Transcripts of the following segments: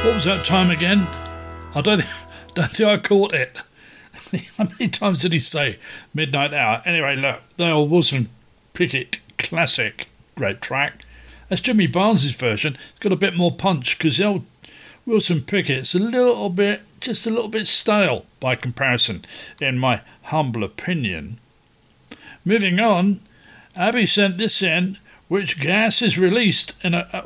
What was that time again? I don't think I caught it. How many times did he say midnight hour? Anyway, look, the old Wilson Pickett classic, great track. That's Jimmy Barnes' version. It's got a bit more punch because the old Wilson Pickett's just a little bit stale by comparison, in my humble opinion. Moving on, Abby sent this in. Which gas is released in a...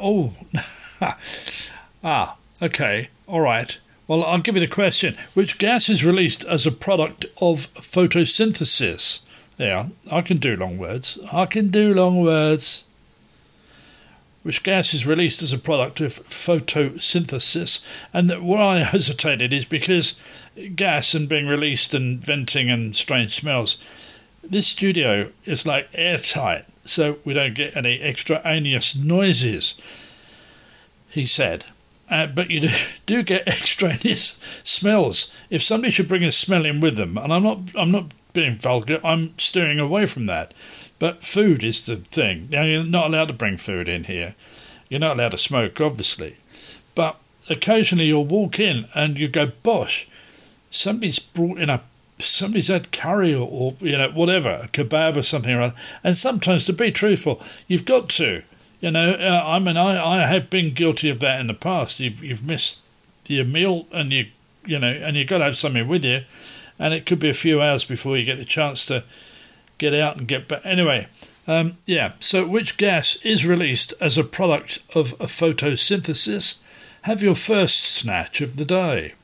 okay, all right. Well, I'll give you the question. Which gas is released as a product of photosynthesis? Yeah, I can do long words. Which gas is released as a product of photosynthesis? And why I hesitated is because gas and being released and venting and strange smells, this studio is like airtight, so we don't get any extraneous noises, he said. But you do get extraneous smells. If somebody should bring a smell in with them, and I'm not being vulgar, I'm steering away from that. But food is the thing. Now, you're not allowed to bring food in here. You're not allowed to smoke, obviously. But occasionally you'll walk in and you go, bosh, somebody's had curry or whatever, a kebab or something or other. And sometimes, to be truthful, you've got to. I have been guilty of that in the past. You've missed your meal and you've got to have something with you, and it could be a few hours before you get the chance to get out and get back. Anyway, so which gas is released as a product of a photosynthesis? Have your first snatch of the day.